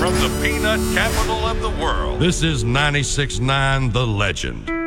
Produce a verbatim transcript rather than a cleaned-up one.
from the peanut capital of the world. This is ninety-six point nine The Legend.